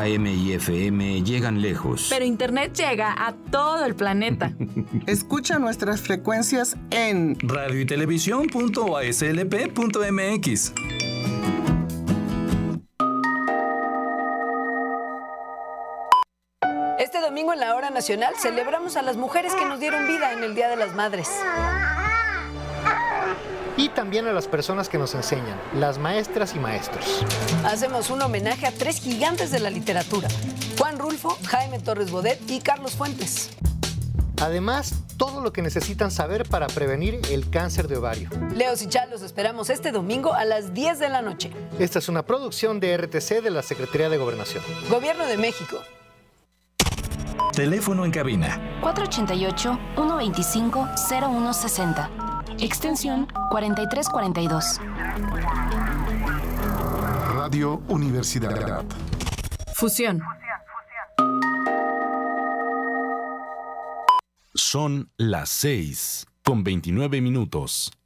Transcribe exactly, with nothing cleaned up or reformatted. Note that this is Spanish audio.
A M y F M llegan lejos. Pero Internet llega a todo el planeta. Escucha nuestras frecuencias en radio y televisión punto a s l p punto m x. Este domingo en la Hora Nacional celebramos a las mujeres que nos dieron vida en el Día de las Madres. Y también a las personas que nos enseñan, las maestras y maestros. Hacemos un homenaje a tres gigantes de la literatura: Juan Rulfo, Jaime Torres Bodet y Carlos Fuentes. Además, todo lo que necesitan saber para prevenir el cáncer de ovario. Leos y Chal los esperamos este domingo a las diez de la noche. Esta es una producción de R T C de la Secretaría de Gobernación. Gobierno de México. Teléfono en cabina. cuatro ochenta y ocho, ciento veinticinco, cero uno sesenta. Extensión cuarenta y tres cuarenta y dos. Radio Universidad. Fusión. Son las seis con veintinueve minutos.